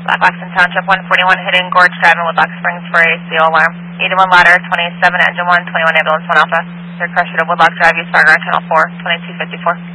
Black Waxon Township, 141 Hidden Gorge Drive in Woodlock Springs for a CO alarm. 81 ladder, 27 engine 1, 21 ambulance 1 alpha. Third crusher to Woodlock Drive, East Fargo, channel 4, 2254.